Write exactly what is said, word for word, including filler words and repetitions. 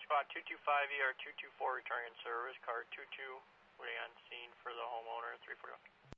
spot two two five E R two two four returning in service, car two two waiting on scene for the homeowner, three forty-one.